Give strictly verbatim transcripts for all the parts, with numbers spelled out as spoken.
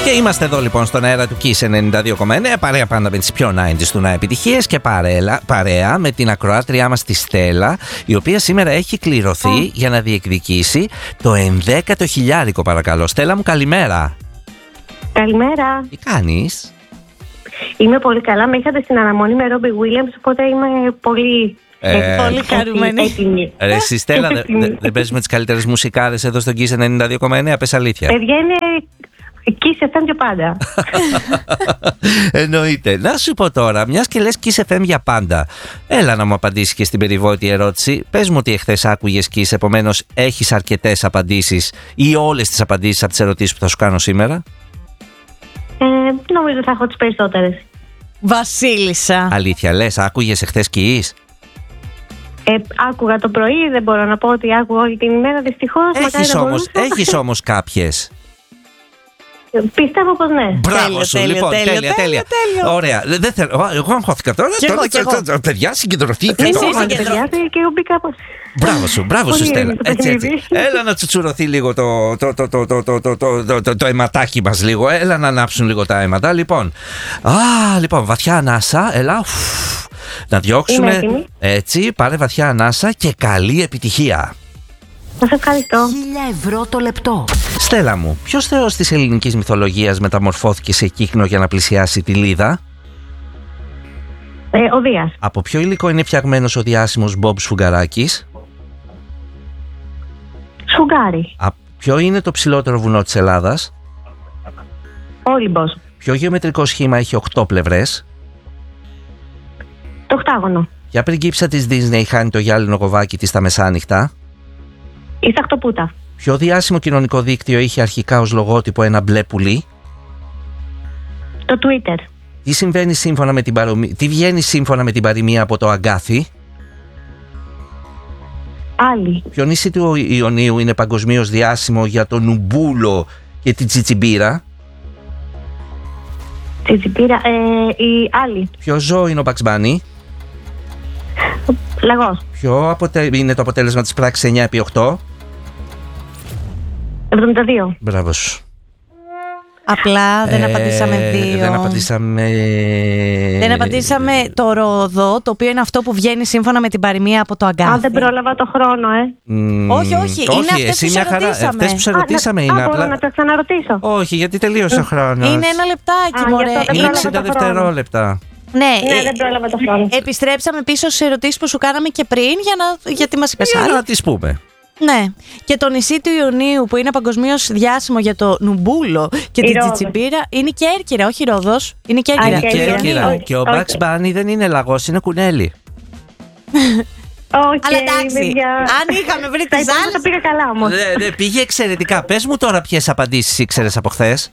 Και είμαστε εδώ λοιπόν στον αέρα του Kiss ενενήντα δύο κόμμα εννέα, παρέα πάντα με τις πιο ενενήντα του να επιτυχίες και παρέα, παρέα με την ακροάτριά μας τη Στέλλα, η οποία σήμερα έχει κληρωθεί oh. για να διεκδικήσει το ενδέκατο χιλιάρικο, παρακαλώ. Στέλλα μου, καλημέρα. Καλημέρα. Τι κάνεις? Είμαι πολύ καλά. Με είχατε στην αναμονή με Ρόμπι Βίλιαμς, οπότε είμαι πολύ... Ε, πολύ χαρούμενη. Ρε εσύ Στέλλα, δεν δε, δε παίζουμε τις καλύτερες μουσικάρες εδώ στον Kiss ενενήντα δύο κόμμα εννέα, πες αλήθεια. Παιδιά, είναι Kiss εφ εμ για πάντα. Εννοείται. Να σου πω τώρα, μιας και λες Kiss εφ εμ για πάντα, έλα να μου απαντήσεις και στην περιβόητη ερώτηση. Πες μου ότι εχθές άκουγες Kiss, επομένως έχεις αρκετές απαντήσεις ή όλες τις απαντήσεις από τις ερωτήσεις που θα σου κάνω σήμερα. Ε, νομίζω θα έχω τις περισσότερες. Βασίλισσα. Αλήθεια λες, άκουγες εχθές Kiss? Ε, άκουγα το πρωί, δεν μπορώ να πω ότι άκουγα όλη την ημέρα, δυστυχώς. Έχεις όμως, έχεις όμως κάποιες. Πιστεύω πως ναι. Μπράβο τέλειο, σου, τέλειο, λοιπόν, τέλειο, τέλεια, τέλεια. τέλειο. Ωραία. Δεν θέλω, εγώ αγχώθηκα τώρα. Κι εγώ, τώρα, κι εγώ. τώρα, τώρα, παιδιά, συγκεντρωθείτε. Εσύ τώρα. συγκεντρωθείτε. Και εγώ μπήκα πως... Μπράβο σου, μπράβο σου, Στέλλα. Έτσι, έτσι. Έλα να τσουτσουρωθεί λίγο το, το, το, το, το, το, το, το, το, το, το αιματάκι μας λίγο. Έλα να ανάψουν λίγο τα αίματα. Λοιπόν, α, λοιπόν, βαθιά ανάσα. Έλα, ουφ, να διώξουμε. Έτσι, πάρε βαθιά ανάσα και καλή επιτυχία. Σας ευχαριστώ. Χίλια ευρώ το λεπτό. Στέλλα μου, ποιος θεός της ελληνικής μυθολογίας μεταμορφώθηκε σε κύκνο για να πλησιάσει τη Λίδα? Ε, ο Δίας. Από ποιο υλικό είναι φτιαγμένος ο διάσημος Μπομπ Σφουγγαράκης? Σφουγγάρι. Από ποιο είναι το ψηλότερο βουνό της Ελλάδας? Όλυμπος. Ποιο γεωμετρικό σχήμα έχει οκτώ πλευρές? Το οκτάγωνο. Ποια πριγκίψα της Disney χάνει το γυάλινο γοβάκι της στα μεσάνυχτα? Η Σαχτοπούτα. Ποιο διάσημο κοινωνικό δίκτυο είχε αρχικά ως λογότυπο ένα μπλε πουλί? Το Twitter. Τι, συμβαίνει σύμφωνα με την παρομη... Τι βγαίνει σύμφωνα με την παροιμία από το αγκάθι? Άλλη. Ποιο νησί του Ιωνίου είναι παγκοσμίως διάσημο για το νουμπούλο και την τσιτσιμπίρα? Τσιτσιμπίρα. Ε, η άλλη. Ποιο ζώο είναι ο Bugs Bunny? Λαγός. Ποιο αποτε... είναι το αποτέλεσμα της πράξης εννιά επί οκτώ? εβδομήντα δύο. Μπράβο σου. Απλά δεν Ε, απαντήσαμε δύο. Δεν απαντήσαμε. Δεν απαντήσαμε το ρόδο, το οποίο είναι αυτό που βγαίνει σύμφωνα με την παροιμία από το αγκάθι. Α, δεν πρόλαβα το χρόνο, ε. Μ, Όχι, όχι, είναι αυτές εσύ που μια σε χαρά. ρωτήσαμε. Αυτές που σε Α, ρωτήσαμε να- είναι α, μπορώ απλά. να το ξαναρωτήσω. Όχι, γιατί τελείωσε ο χρόνος. Είναι ένα λεπτάκι, Α, μωρέ. γι' αυτό δεν Είναι- πρόλαβα. εξήντα το χρόνο. δευτερόλεπτα. Ναι, Ναι, ε, δεν πρόλαβα το χρόνο. επιστρέψαμε πίσω στις ερωτήσεις που σου κάναμε και πριν για να, γιατί μας είπες Για άλλα. να τις πούμε. Ναι. Και το νησί του Ιωνίου που είναι παγκοσμίως διάσημο για το νουμπούλο και Η την Ρόδος. τσιτσιμπίρα είναι Κέρκυρα, όχι Ρόδος. Είναι Α, Κέρκυρα. Είναι και Κέρκυρα. όχι, Και ο όχι. Bugs Bunny δεν είναι λαγός, είναι κουνέλι. Όχι, Αλλά εντάξει, παιδιά. αν είχαμε βρει Τα τις υπόλοιπα άλλες. τα πήγα καλά όμως. Ναι, ναι, πήγε εξαιρετικά. Πες μου τώρα ποιες απαντήσεις ήξερες από χθες.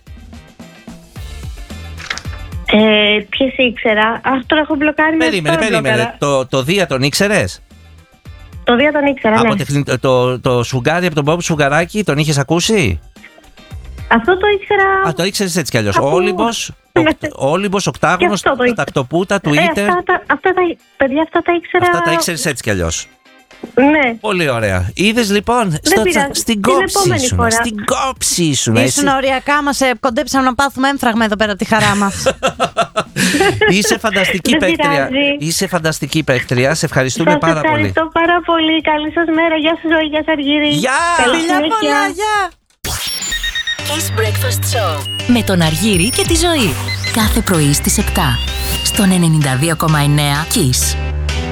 Ε, ποιες ήξερα. Α, τώρα έχω μπλοκάρει. με Περίμενε, αυτό περίμενε. μπλοκάρα. Το, το Δία τον ήξερες? Το Δία τον ήξερα, Από ναι. τεχνη- το, το, το σφουγγάρι από τον Μπομπ Σφουγγαράκη τον είχες ακούσει? Αυτό το ήξερα. Α, το ήξερες έτσι κι αλλιώς. Από- Όλυμπος, οκτ- Όλυμπος, Και οκτάγωνος, αυτό το ήξερα. τακτοπούτα, Ε, Twitter. αυτά, τα, αυτά τα, παιδιά, αυτά τα ήξερα. Αυτά τα ήξερες έτσι κι αλλιώς. Ναι. Πολύ ωραία. Είδες λοιπόν στο πειράζει. τσα- στην Την κόψη επόμενη σου. φορά. Στην κόψη σου. Ήσουν οριακά, μας ε, κοντέψαμε να πάθουμε έμφραγμα εδώ πέρα από τη χαρά μας. Είσαι φανταστική Δεν παίκτρια. πειράζει. Είσαι φανταστική παίκτρια. Σε ευχαριστούμε Σας πάρα πολύ. ευχαριστώ πάρα πολύ. Καλή σας μέρα. Γεια σας Ζωή, γεια σας Αργύρη. Γεια! Καλή Φιλιά συνέχεια. πολλά, γεια! Kiss Breakfast Show με τον Αργύρη και τη Ζωή. Κάθε πρωί στις επτά στον ενενήντα δύο κόμμα εννέα Kiss.